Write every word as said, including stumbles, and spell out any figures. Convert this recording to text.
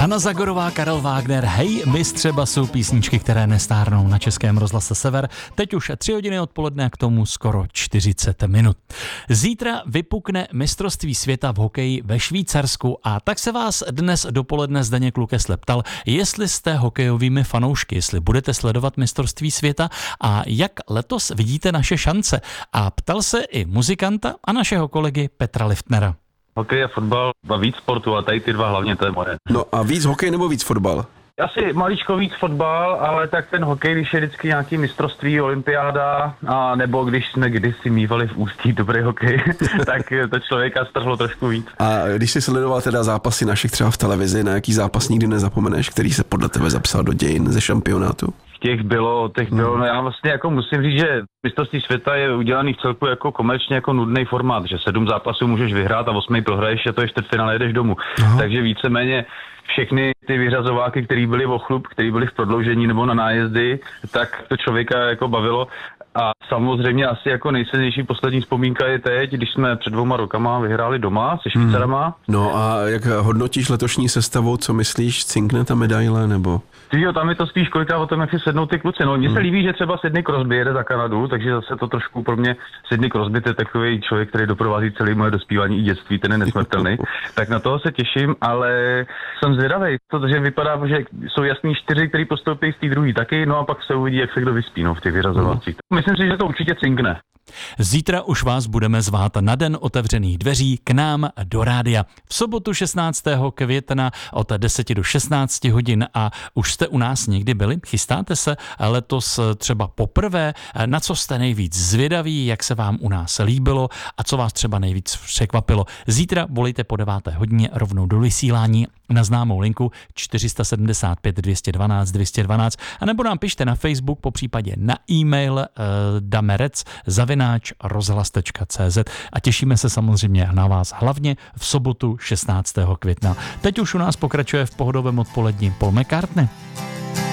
Hana Zagorová, Karel Wagner, Hej mistře basu, písničky, které nestárnou na Českém rozhlase Sever. Teď už tři hodiny odpoledne a k tomu skoro čtyřicet minut. Zítra vypukne mistrovství světa v hokeji ve Švýcarsku a tak se vás dnes dopoledne Zdeněk Lukesle ptal, jestli jste hokejovými fanoušky, jestli budete sledovat mistrovství světa a jak letos vidíte naše šance. A ptal se i muzikanta a našeho kolegy Petra Liftnera. Hokej a fotbal a víc sportu a tady ty dva hlavně, to je moje. No a víc hokej nebo víc fotbal? Asi maličko víc fotbal, ale tak ten hokej, když je vždycky nějaký mistrovství, olympiáda, a nebo když jsme kdysi mívali v Ústí dobrý hokej, tak to člověka strhlo trošku víc. A když jsi sledoval teda zápasy našich třeba v televizi, na jaký zápas nikdy nezapomeneš, který se podle tebe zapsal do dějin ze šampionátu? Těch bylo, těch bylo, hmm. no já vlastně jako musím říct, že mistrovství světa je udělaný v celku jako komerčně jako nudný formát, že sedm zápasů můžeš vyhrát a osmý prohraješ a to je čtvrtfinále, jedeš domů. Aha. Takže víceméně všechny ty vyřazováky, které byly o chlup, které byly v prodloužení nebo na nájezdy, tak to člověka jako bavilo. A samozřejmě asi jako nejsilnější poslední vzpomínka je teď, když jsme před dvouma rokama vyhráli doma se Švýcarama. Hmm. No a jak hodnotíš letošní sestavu, co myslíš, cinkne ta medaile nebo? Jo, tam je to spíš kolikrát o tom, jak si sednou ty kluci. No, mně se líbí, že třeba Sidney Crosby jede za Kanadu, takže zase to trošku pro mě Sidney Crosby, to je takový člověk, který doprovází celé moje dospívání i dětství, ten je nesmrtelný. Tak na toho se těším, ale jsem zvědavý, protože vypadá, že jsou jasný čtyři, který postoupí z té druhé taky, no a pak se uvidí, jak se kdo vyspí no, v těch vyřazovacích. Hmm. Myslím si, že to určitě cinkne. Zítra už vás budeme zvát na den otevřených dveří k nám do rádia. V sobotu šestnáctého května od deseti do šestnácti hodin a už jste u nás někdy byli? Chystáte se letos třeba poprvé? Na co jste nejvíc zvědaví? Jak se vám u nás líbilo? A co vás třeba nejvíc překvapilo? Zítra volejte po deváté hodině rovnou do vysílání na známou linku čtyři sedm pět dvě jedna dva dvě jedna dva a nebo nám pište na Facebook, po případě na e-mail eh, damerec zavináč rozhlas tečka cé zet a těšíme se samozřejmě na vás hlavně v sobotu šestnáctého května. Teď už u nás pokračuje v pohodovém odpolední Paul McCartney.